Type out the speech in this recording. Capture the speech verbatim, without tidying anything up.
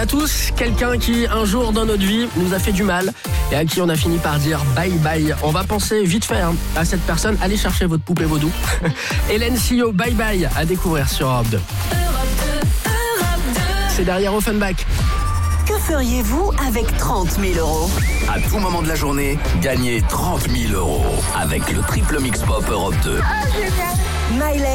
À tous, quelqu'un qui un jour dans notre vie nous a fait du mal et à qui on a fini par dire bye bye. On va penser vite fait hein, à cette personne. Allez chercher votre poupée vaudou. Hélène Sio, bye bye, à découvrir sur Europe deux. C'est derrière Offenbach. Que feriez-vous avec trente mille euros? À tout moment de la journée, gagnez trente mille euros avec le triple mix pop Europe deux. Miley